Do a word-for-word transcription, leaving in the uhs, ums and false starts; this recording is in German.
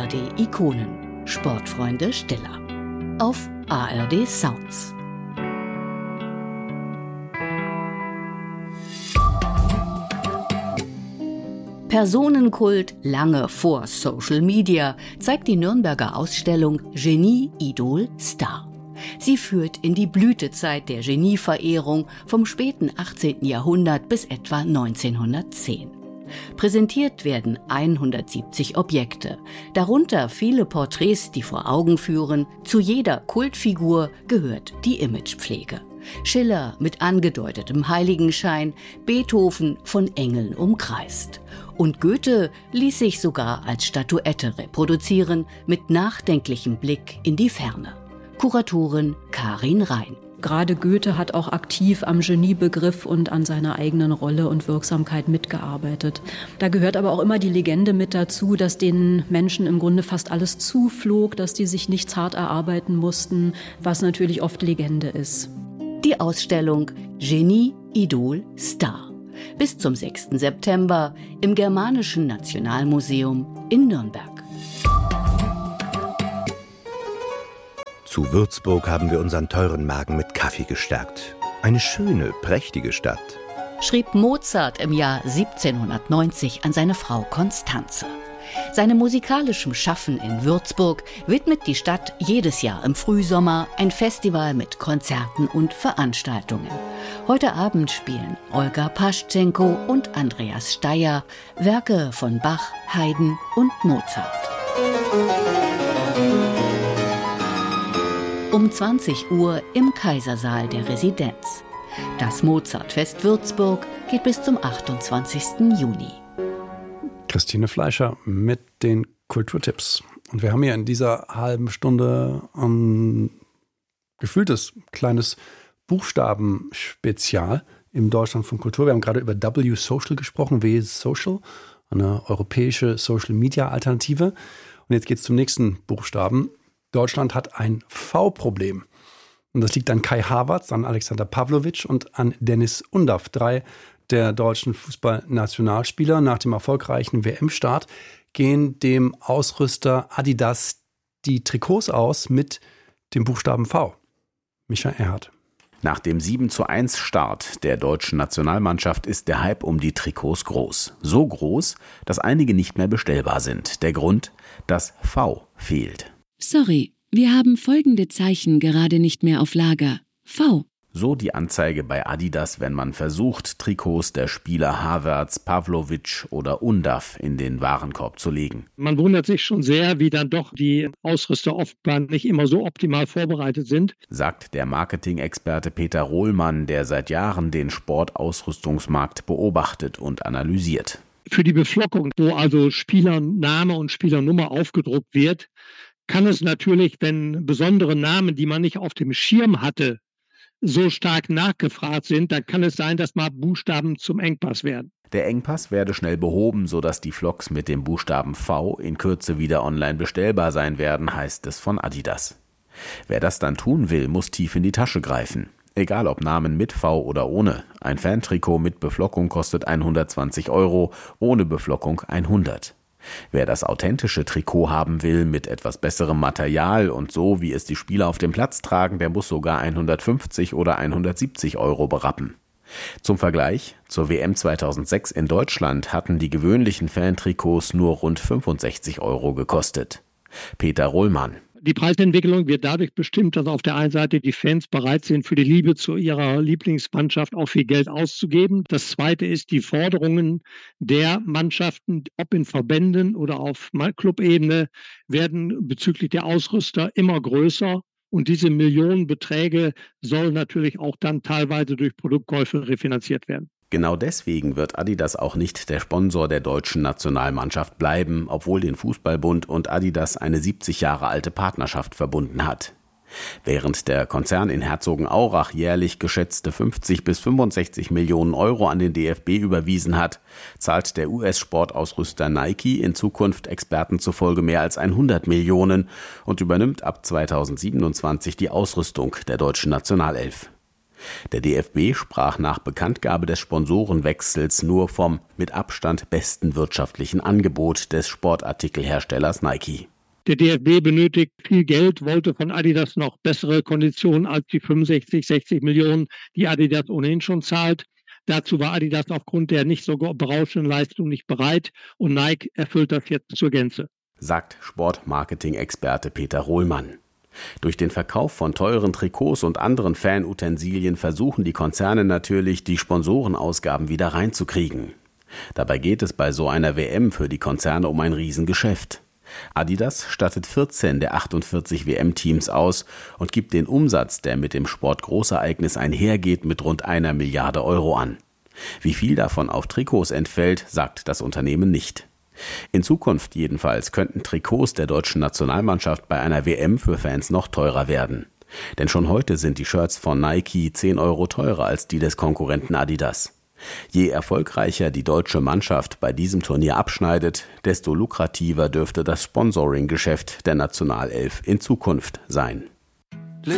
D-Ikonen. Sportfreunde Stiller. Auf A R D Sounds. Personenkult lange vor Social Media zeigt die Nürnberger Ausstellung Genie, Idol, Star. Sie führt in die Blütezeit der Genieverehrung vom späten achtzehnten Jahrhundert bis etwa neunzehnhundertzehn. Präsentiert werden hundertsiebzig Objekte, darunter viele Porträts, die vor Augen führen, zu jeder Kultfigur gehört die Imagepflege. Schiller mit angedeutetem Heiligenschein, Beethoven von Engeln umkreist. Und Goethe ließ sich sogar als Statuette reproduzieren, mit nachdenklichem Blick in die Ferne. Kuratorin Karin Rhein. Gerade Goethe hat auch aktiv am Geniebegriff und an seiner eigenen Rolle und Wirksamkeit mitgearbeitet. Da gehört aber auch immer die Legende mit dazu, dass den Menschen im Grunde fast alles zuflog, dass die sich nichts hart erarbeiten mussten, was natürlich oft Legende ist. Die Ausstellung Genie, Idol, Star. Bis zum sechsten September im Germanischen Nationalmuseum in Nürnberg. Zu Würzburg haben wir unseren teuren Magen mit Kaffee gestärkt. Eine schöne, prächtige Stadt. Schrieb Mozart im Jahr siebzehnhundertneunzig an seine Frau Constanze. Seinem musikalischen Schaffen in Würzburg widmet die Stadt jedes Jahr im Frühsommer ein Festival mit Konzerten und Veranstaltungen. Heute Abend spielen Olga Paschzenko und Andreas Steyer Werke von Bach, Haydn und Mozart. Um zwanzig Uhr im Kaisersaal der Residenz. Das Mozartfest Würzburg geht bis zum achtundzwanzigsten Juni. Christine Fleischer mit den Kulturtipps. Und wir haben hier in dieser halben Stunde ein gefühltes kleines Buchstabenspezial im Deutschlandfunk Kultur. Wir haben gerade über W Social gesprochen, W Social, eine europäische Social-Media-Alternative. Und jetzt geht es zum nächsten Buchstaben. Deutschland hat ein V-Problem. Und das liegt an Kai Havertz, an Alexander Pavlovic und an Dennis Undaff, drei der deutschen Fußballnationalspieler. Nach dem erfolgreichen W M-Start gehen dem Ausrüster Adidas die Trikots aus mit dem Buchstaben V. Micha Erhardt. Nach dem sieben zu eins Start der deutschen Nationalmannschaft ist der Hype um die Trikots groß. So groß, dass einige nicht mehr bestellbar sind. Der Grund: das V fehlt. Sorry, wir haben folgende Zeichen gerade nicht mehr auf Lager. V. So die Anzeige bei Adidas, wenn man versucht, Trikots der Spieler Havertz, Pavlovic oder Undaff in den Warenkorb zu legen. Man wundert sich schon sehr, wie dann doch die Ausrüster offenbar nicht immer so optimal vorbereitet sind, sagt der Marketing-Experte Peter Rohlmann, der seit Jahren den Sportausrüstungsmarkt beobachtet und analysiert. Für die Beflockung, wo also Spielername und Spielernummer aufgedruckt wird, kann es natürlich, wenn besondere Namen, die man nicht auf dem Schirm hatte, so stark nachgefragt sind, dann kann es sein, dass mal Buchstaben zum Engpass werden. Der Engpass werde schnell behoben, sodass die Flocs mit dem Buchstaben V in Kürze wieder online bestellbar sein werden, heißt es von Adidas. Wer das dann tun will, muss tief in die Tasche greifen. Egal ob Namen mit V oder ohne. Ein Fantrikot mit Beflockung kostet hundertzwanzig Euro, ohne Beflockung hundert. Wer das authentische Trikot haben will, mit etwas besserem Material und so, wie es die Spieler auf dem Platz tragen, der muss sogar hundertfünfzig oder hundertsiebzig Euro berappen. Zum Vergleich, zur W M zweitausendsechs in Deutschland hatten die gewöhnlichen Fantrikots nur rund fünfundsechzig Euro gekostet. Peter Rohlmann. Die Preisentwicklung wird dadurch bestimmt, dass auf der einen Seite die Fans bereit sind, für die Liebe zu ihrer Lieblingsmannschaft auch viel Geld auszugeben. Das Zweite ist die Forderungen der Mannschaften, ob in Verbänden oder auf Clubebene, werden bezüglich der Ausrüster immer größer. Und diese Millionenbeträge sollen natürlich auch dann teilweise durch Produktkäufe refinanziert werden. Genau deswegen wird Adidas auch nicht der Sponsor der deutschen Nationalmannschaft bleiben, obwohl den Fußballbund und Adidas eine siebzig Jahre alte Partnerschaft verbunden hat. Während der Konzern in Herzogenaurach jährlich geschätzte fünfzig bis fünfundsechzig Millionen Euro an den D F B überwiesen hat, zahlt der U S-Sportausrüster Nike in Zukunft Experten zufolge mehr als hundert Millionen und übernimmt ab zweitausendsiebenundzwanzig die Ausrüstung der deutschen Nationalelf. Der D F B sprach nach Bekanntgabe des Sponsorenwechsels nur vom mit Abstand besten wirtschaftlichen Angebot des Sportartikelherstellers Nike. Der D F B benötigt viel Geld, wollte von Adidas noch bessere Konditionen als die fünfundsechzig, sechzig Millionen, die Adidas ohnehin schon zahlt. Dazu war Adidas aufgrund der nicht so berauschenden Leistung nicht bereit und Nike erfüllt das jetzt zur Gänze. Sagt Sportmarketing-Experte Peter Rohlmann. Durch den Verkauf von teuren Trikots und anderen Fanutensilien versuchen die Konzerne natürlich, die Sponsorenausgaben wieder reinzukriegen. Dabei geht es bei so einer W M für die Konzerne um ein Riesengeschäft. Adidas stattet vierzehn der achtundvierzig W M-Teams aus und gibt den Umsatz, der mit dem Sportgroßereignis einhergeht, mit rund einer Milliarde Euro an. Wie viel davon auf Trikots entfällt, sagt das Unternehmen nicht. In Zukunft jedenfalls könnten Trikots der deutschen Nationalmannschaft bei einer W M für Fans noch teurer werden. Denn schon heute sind die Shirts von Nike zehn Euro teurer als die des Konkurrenten Adidas. Je erfolgreicher die deutsche Mannschaft bei diesem Turnier abschneidet, desto lukrativer dürfte das Sponsoring-Geschäft der Nationalelf in Zukunft sein.